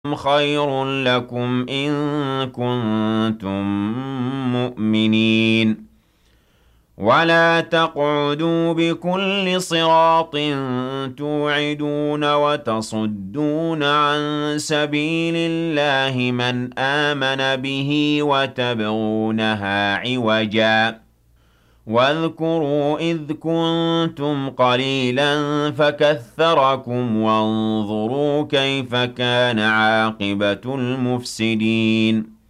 خَيْرٌ لَّكُمْ إِن كُنتُم مُّؤْمِنِينَ وَلَا تَقْعُدُوا بِكُلِّ صِرَاطٍ تُوعِدُونَ وَتَصُدُّونَ عَن سَبِيلِ اللَّهِ مَنْ آمَنَ بِهِ وَتَبْغُونَهَا عِوَجًا ۚ وَاذْكُرُوا إِذْ كُنتُمْ قَلِيلًا فَكَثَّرَكُمْ وَانظُرُوا كَيْفَ كَانَ عَاقِبَةُ الْمُفْسِدِينَ